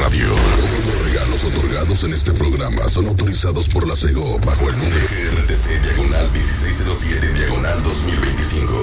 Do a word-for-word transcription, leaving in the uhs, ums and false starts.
radio. Todos los regalos otorgados en este programa son autorizados por la SEGO bajo el número G R T C diagonal dieciséis cero siete diagonal dos mil veinticinco.